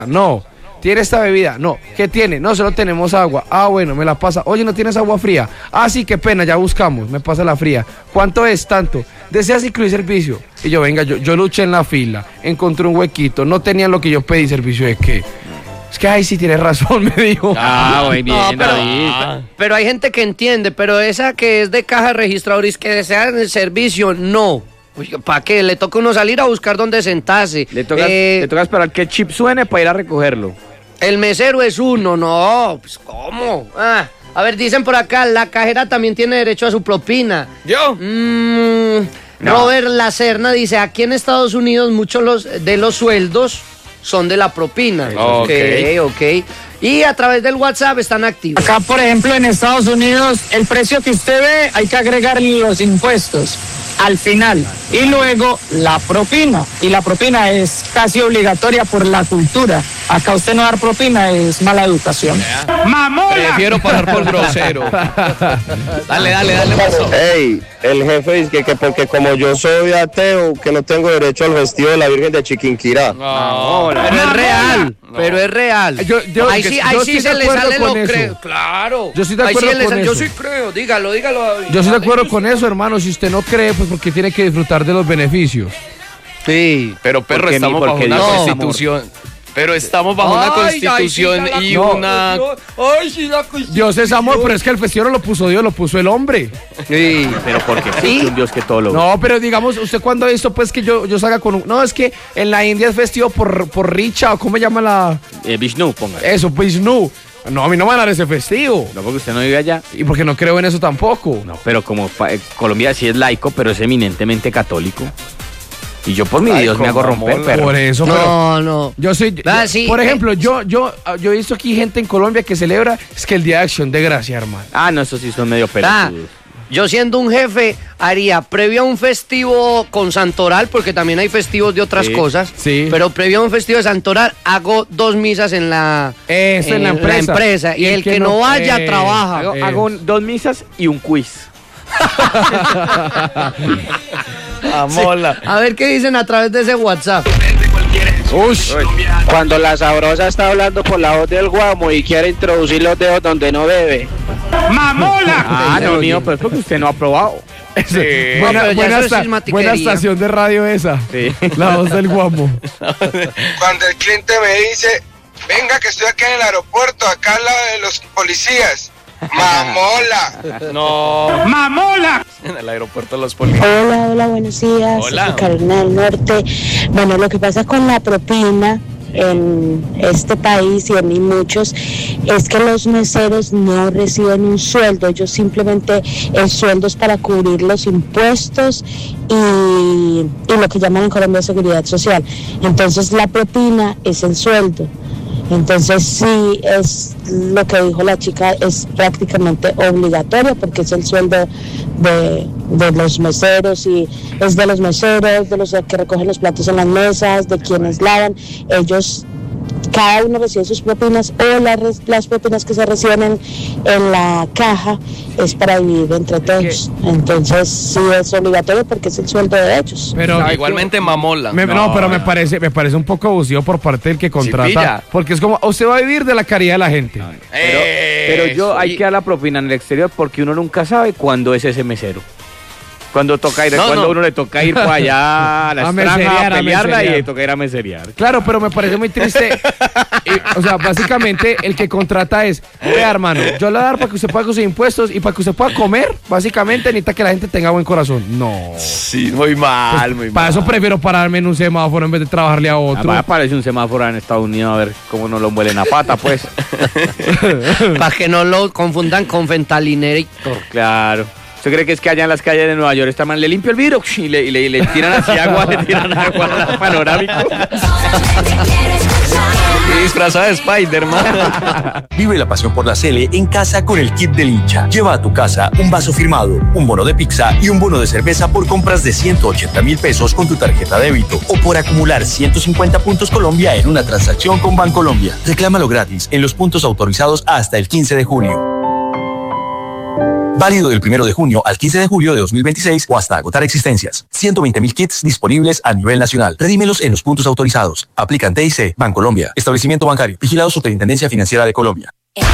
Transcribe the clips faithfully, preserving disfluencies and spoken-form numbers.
No. ¿Tiene esta bebida? No. ¿Qué tiene? No, solo tenemos agua. Ah, bueno, me la pasa. Oye, ¿no tienes agua fría? Ah, sí, qué pena, ya buscamos. Me pasa la fría. ¿Cuánto es? Tanto. ¿Deseas incluir servicio? Y yo, venga, yo, yo luché en la fila, encontré un huequito, no tenían lo que yo pedí. ¿Servicio de qué? Es que, ay, sí, tienes razón, me dijo. Ah, muy bien, No, pero, David. pero hay gente que entiende, pero esa que es de caja registradora y que desean el servicio, no. ¿Para qué? Le toca uno salir a buscar dónde sentarse. Le toca, Eh, le toca esperar que el chip suene para ir a recogerlo. El mesero es uno, no, pues ¿cómo? Ah, a ver, dicen por acá, la cajera también tiene derecho a su propina. ¿Yo? Mm, No. Robert Lacerna dice, aquí en Estados Unidos muchos los, de los sueldos son de la propina. Ok. ok, ok. Y a través del WhatsApp están activos. Acá, por ejemplo, en Estados Unidos, el precio que usted ve, hay que agregarle los impuestos al final y luego la propina. Y la propina es casi obligatoria por la cultura. Acá usted no dar propina es mala educación. Prefiero pagar por grosero. Dale, dale, dale, paso. Ey, el jefe dice que, que porque como yo soy ateo, que no tengo derecho al vestido de la Virgen de Chiquinquirá. No, Pero es real, No. pero es real. Yo- yo- ahí que- sí, yo ahí estoy sí de se le acuerdo sale lo con eso. creo. Claro. Yo estoy de Ahí sí acuerdo le con sale- Yo eso. sí creo, dígalo, dígalo. David. Yo estoy de acuerdo con eso, hermano. Si usted no cree, pues porque tiene que disfrutar de los beneficios. Sí. Pero perro, Porque estamos ni bajo porque una no, constitución. Pero estamos bajo una Ay, constitución ay, sí, y la una... Ay, sí, la constitución. Dios es amor, pero es que el festivo no lo puso Dios, lo puso el hombre. Sí. Pero porque ¿Sí? es un Dios que todo lo ve. No, pero digamos, usted cuando ha visto pues que yo, yo salga con un... No, es que en la India es festivo por, por Richa, o ¿cómo se llama la...? Eh, Vishnu, ponga. Eso, Vishnu. No, a mí no me van a dar ese festivo. No, porque usted no vive allá. Y porque no creo en eso tampoco. No, pero como pa- eh, Colombia sí es laico, pero es eminentemente católico. Y yo por mi Dios me hago romper, pero... Por eso, pero... No, no. Yo soy... Ah, yo- sí, por eh. ejemplo, yo, yo, yo he visto aquí gente en Colombia que celebra, es que el Día de Acción de Gracia, hermano. Ah, no, esos sí son medio Ah, pelotudos. yo siendo un jefe haría previo a un festivo con Santoral, porque también hay festivos de otras Sí, cosas, sí. pero previo a un festivo de Santoral hago dos misas en la, Eso, en la empresa. y, el que, no vaya eh, trabaja. Hago, Eh. hago un- dos misas y un quiz. Amola. A ver qué dicen a través de ese WhatsApp. Ush. Cuando la sabrosa está hablando por la voz del guamo y quiere introducir los dedos donde no debe. Ah, no, mío, pero es porque usted no ha probado. Sí. Buena, No, pero ya buena, eso es esta- cismatiquería. buena estación de radio esa. Sí. La voz del guamo. Cuando el cliente me dice, venga que estoy acá en el aeropuerto, acá al lado de los policías. Mamola. No. ¡Mamola! En el aeropuerto de los policías. Hola, hola, buenos días. Hola. Soy Carolina del Norte. Bueno, lo que pasa con la propina en este país y en muchos es que los meseros no reciben un sueldo, ellos simplemente el sueldo es para cubrir los impuestos y, y lo que llaman en Colombia seguridad social. Entonces la propina es el sueldo. Entonces sí, es lo que dijo la chica, es prácticamente obligatorio porque es el sueldo de, de los meseros y es de los meseros, de los que recogen los platos en las mesas, de quienes lavan. Ellos, cada uno recibe sus propinas o las, las propinas que se reciben en, en la caja es para dividir entre todos. Entonces sí es obligatorio porque es el sueldo de ellos. Pero No, igualmente mamola. Me- no, pero me parece, me parece un poco abusivo por parte del que contrata. pilla. Porque es como, usted va a vivir de la caridad de la gente. Pero, pero yo hay que dar la propina en el exterior porque uno nunca sabe cuándo es ese mesero. Cuando toca ir, No, cuando no. uno le toca ir para allá a la A estranja meserear, a a pelearla y meserear. le toca ir a meseriar. Claro, pero me parece muy triste. Y, o sea, básicamente el que contrata es, vea hermano, yo le voy a dar para que usted pague sus impuestos y para que usted pueda comer, básicamente necesita que la gente tenga buen corazón. No. Sí, muy mal, muy mal. Para eso prefiero pararme en un semáforo en vez de trabajarle a otro. Además, aparece un semáforo en Estados Unidos a ver cómo no lo muelen a pata, pues. Para que no lo confundan con fentanylator. Claro. ¿Usted cree que es que allá en las calles de Nueva York esta man le limpia el vidrio y le, y le, y le tiran así agua, le tiran agua al panorámico? Y disfrazada de Spider-Man. Vive la pasión por la Cele en casa con el kit del hincha. Lleva a tu casa un vaso firmado, un bono de pizza y un bono de cerveza por compras de ciento ochenta mil pesos con tu tarjeta débito o por acumular ciento cincuenta puntos Colombia en una transacción con Bancolombia. Reclámalo gratis en los puntos autorizados hasta el quince de junio. Válido del primero de junio al quince de julio de dos mil veintiséis o hasta agotar existencias. ciento veinte mil kits disponibles a nivel nacional. Redímelos en los puntos autorizados. Aplican T I C, Bancolombia, Establecimiento Bancario, Vigilado Superintendencia Financiera de Colombia.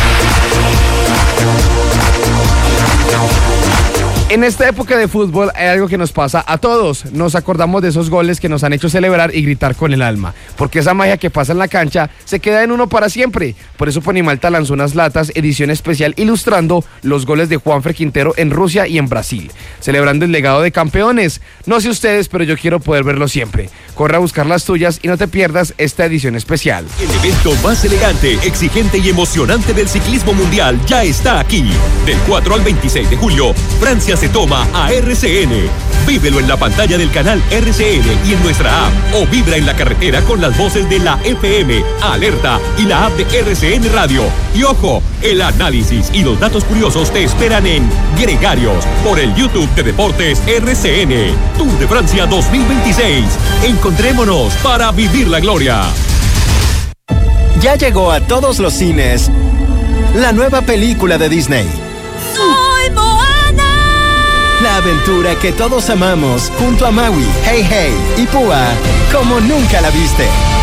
En esta época de fútbol hay algo que nos pasa a todos. Nos acordamos de esos goles que nos han hecho celebrar y gritar con el alma. Porque esa magia que pasa en la cancha se queda en uno para siempre. Por eso Ponimalta lanzó unas latas, edición especial, ilustrando los goles de Juanfer Quintero en Rusia y en Brasil. Celebrando el legado de campeones. No sé ustedes, pero yo quiero poder verlo siempre. Corre a buscar las tuyas y no te pierdas esta edición especial. El evento más elegante, exigente y emocionante del ciclismo mundial ya está aquí. Del cuatro al veintiséis de julio, Francia se toma a R C N. Vívelo en la pantalla del canal R C N y en nuestra app, o vibra en la carretera con las voces de la F M, Alerta y la app de R C N Radio. Y ojo, el análisis y los datos curiosos te esperan en Gregarios por el YouTube de Deportes R C N. Tour de Francia dos mil veintiséis. Encontrémonos para vivir la gloria. Ya llegó a todos los cines la nueva película de Disney. ¡Soy Moana! La aventura que todos amamos, junto a Maui, Hey Hey y Púa, como nunca la viste.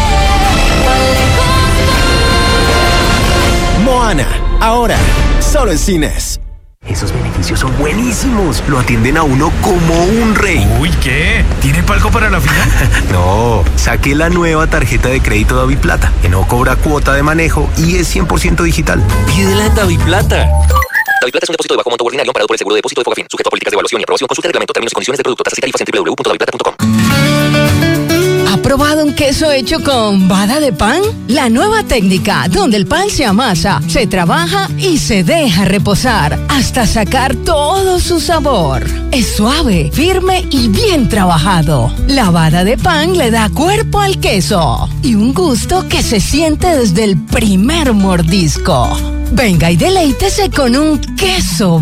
Moana, ahora, solo en cines. Esos beneficios son buenísimos. Lo atienden a uno como un rey. Uy, ¿qué? ¿Tiene palco para la final? No, saqué la nueva tarjeta de crédito Daviplata, que no cobra cuota de manejo y es cien por ciento digital. Pídela en Daviplata. Daviplata es un depósito de bajo monto ordinario amparado por el seguro de depósito de Fogafín, sujeto a políticas de evaluación y aprobación. Consulta el reglamento, términos y condiciones del producto, tasas y tarifas en doble u doble u doble u punto daviplata punto com. ¿Ha probado un queso hecho con bada de pan? La nueva técnica, donde el pan se amasa, se trabaja y se deja reposar hasta sacar todo su sabor. Es suave, firme y bien trabajado. La bada de pan le da cuerpo al queso y un gusto que se siente desde el primer mordisco. Venga y deleítese con un queso